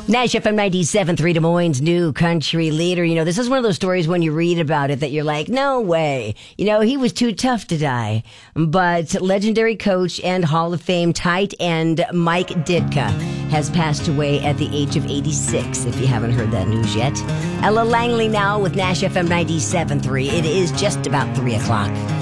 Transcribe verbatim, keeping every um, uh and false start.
Nash F M ninety-seven point three, Des Moines' new country leader. You know, this is one of those stories when you read about it that you're like, no way. You know, he was too tough to die. But legendary coach and Hall of Fame tight end Mike Ditka has passed away at the age of eighty-six, if you haven't heard that news yet. Ella Langley now with Nash F M ninety-seven point three. It is just about three o'clock.